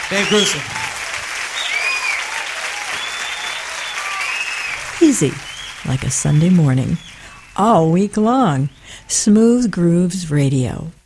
Dave Grusin. Easy, like a Sunday morning, all week long. Smooth Grooves Radio.